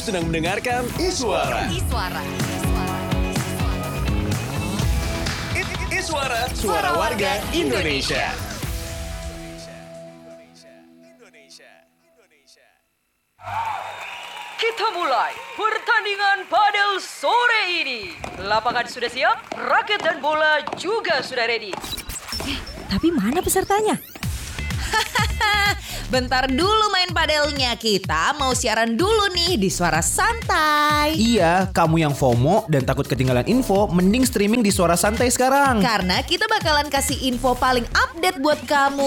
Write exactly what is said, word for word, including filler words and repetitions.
sedang mendengarkan Iswara. Iswara. Iswara, suara warga Indonesia. Kita mulai pertandingan padel sore ini. Lapangan sudah siap, raket dan bola juga sudah ready. Eh, tapi mana pesertanya? Bentar dulu main padelnya, kita mau siaran dulu nih di Suara Santai. Iya, kamu yang FOMO dan takut ketinggalan info, mending streaming di Suara Santai sekarang. Karena kita bakalan kasih info paling update buat kamu.